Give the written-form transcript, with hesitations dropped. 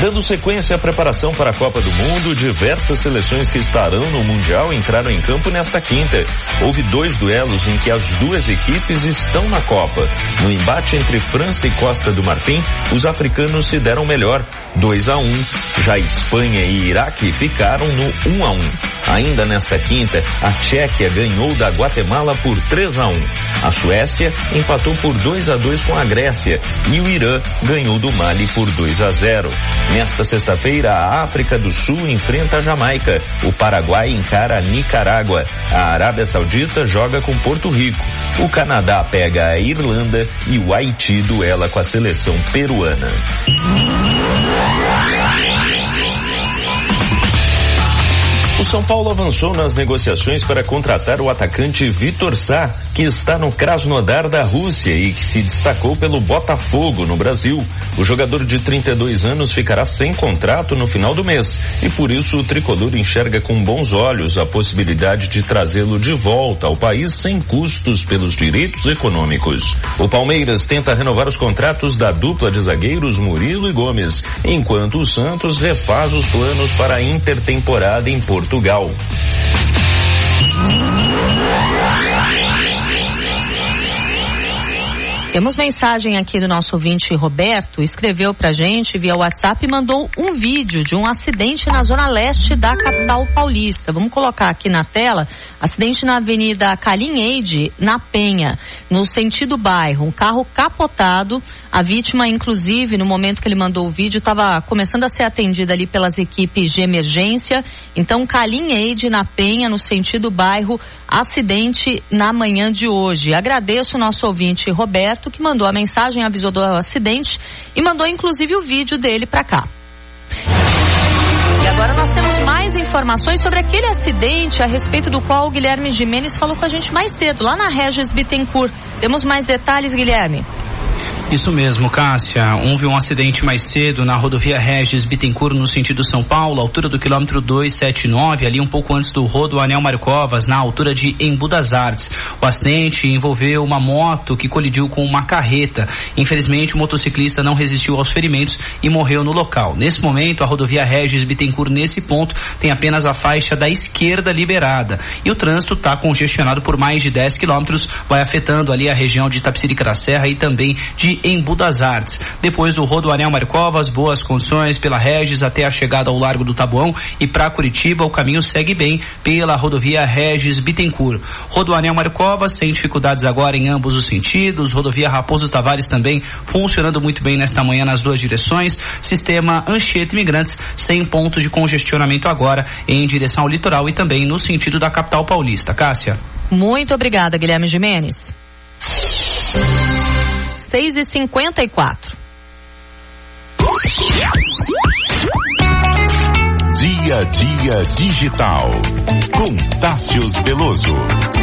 Dando sequência à preparação para a Copa do Mundo, diversas seleções que estarão no Mundial entraram em campo nesta quinta. Houve 2 duelos em que as duas equipes estão na Copa. No embate entre França e Costa do Marfim, os africanos se deram melhor, 2-1. Já Espanha e Iraque ficaram no 1-1. Ainda nesta quinta, a Tchequia ganhou da Guatemala por 3-1. A Suécia empatou por 2-2 com a Grécia e o Irã ganhou do Mali por 2-0. Nesta sexta-feira, a África do Sul enfrenta a Jamaica. O Paraguai encara a Nicarágua. A Arábia Saudita joga com Porto Rico. O Canadá pega a Irlanda e o Haiti duela com a seleção peruana. O São Paulo avançou nas negociações para contratar o atacante Vitor Sá, que está no Krasnodar da Rússia e que se destacou pelo Botafogo no Brasil. O jogador de 32 anos ficará sem contrato no final do mês e por isso o tricolor enxerga com bons olhos a possibilidade de trazê-lo de volta ao país sem custos pelos direitos econômicos. O Palmeiras tenta renovar os contratos da dupla de zagueiros Murilo e Gomes, enquanto o Santos refaz os planos para a intertemporada em Portugal. Temos mensagem aqui do nosso ouvinte Roberto, escreveu pra gente via WhatsApp e mandou um vídeo de um acidente na zona leste da capital paulista. Vamos colocar aqui na tela, acidente na Avenida Calinheide, na Penha, no sentido bairro, um carro capotado, a vítima inclusive no momento que ele mandou o vídeo estava começando a ser atendida ali pelas equipes de emergência, então Calinheide, na Penha, no sentido bairro, acidente na manhã de hoje. Agradeço o nosso ouvinte Roberto, que mandou a mensagem, avisou do acidente e mandou inclusive o vídeo dele para cá. E agora nós temos mais informações sobre aquele acidente a respeito do qual o Guilherme Gimenez falou com a gente mais cedo, lá na Regis Bittencourt. Temos mais detalhes, Guilherme? Isso mesmo, Cássia. Houve um acidente mais cedo na rodovia Regis Bittencourt, no sentido São Paulo, altura do quilômetro 279, ali um pouco antes do Rodoanel Marcovas, na altura de Embu das Artes. O acidente envolveu uma moto que colidiu com uma carreta. Infelizmente, o motociclista não resistiu aos ferimentos e morreu no local. Nesse momento, a rodovia Regis Bittencourt, nesse ponto, tem apenas a faixa da esquerda liberada. E o trânsito está congestionado por mais de 10 quilômetros, vai afetando ali a região de Itapecerica da Serra e também de Embu das Artes. Depois do Rodoanel Marcovas, boas condições pela Regis até a chegada ao Largo do Taboão, e para Curitiba o caminho segue bem pela rodovia Regis Bittencourt. Rodoanel Marcovas sem dificuldades agora em ambos os sentidos, rodovia Raposo Tavares também funcionando muito bem nesta manhã nas duas direções, sistema Anchieta Imigrantes sem pontos de congestionamento agora em direção ao litoral e também no sentido da capital paulista. Cássia. Muito obrigada, Guilherme Gimenez. 6h54. Dia a Dia Digital com Tássius Veloso.